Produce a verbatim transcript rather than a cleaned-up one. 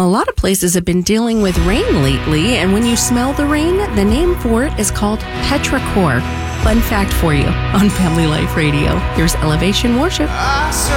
lot of places have been dealing with rain lately, and when you smell the rain, the name for it is called petrichor. Fun fact for you on Family Life Radio. Here's Elevation Worship. I